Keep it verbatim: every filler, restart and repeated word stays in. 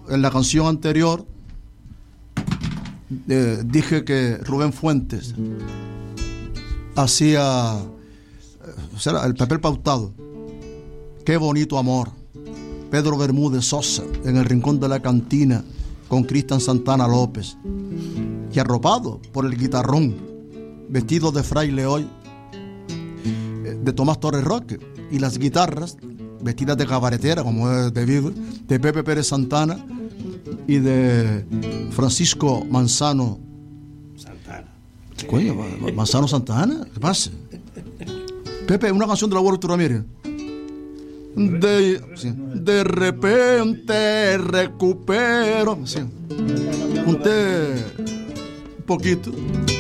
en la canción anterior eh, dije que Rubén Fuentes hacía o sea, el papel pautado. Qué bonito amor. Pedro Bermúdez Sosa en el rincón de la cantina con Cristian Santana López, y arropado por el guitarrón, vestido de fraile hoy, de Tomás Torres Roque, y las guitarras vestidas de cabaretera, como es debido, de Pepe Pérez Santana y de Francisco Manzano Santana. Coño, Manzano Santana, ¿qué pasa? Pepe, una canción de la Abuelo Ramírez. De, sí, de repente recupero, sí, un té, un poquito.